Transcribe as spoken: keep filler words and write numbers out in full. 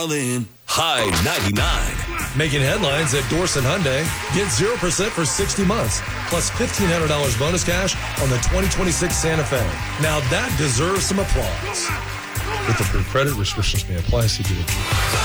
High ninety-nine. Making headlines at Dorset Hyundai. Get zero percent for sixty months, plus fifteen hundred dollars bonus cash on the twenty twenty-six Santa Fe. Now that deserves some applause. With approved credit, restrictions may apply. See dealer.